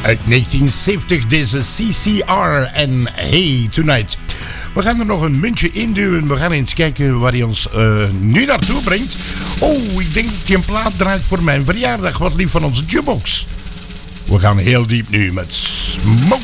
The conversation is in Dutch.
Uit 1970, deze CCR en Hey Tonight. We gaan er nog een muntje induwen. We gaan eens kijken waar hij ons nu naartoe brengt. Oh, ik denk dat hij een plaat draait voor mijn verjaardag. Wat lief van onze jukebox. We gaan heel diep nu met Smoke.